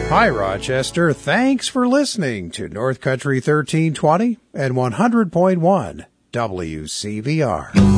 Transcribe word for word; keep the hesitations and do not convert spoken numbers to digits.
Hi, Rochester. Thanks for listening to North Country thirteen twenty and one hundred point one W C V R.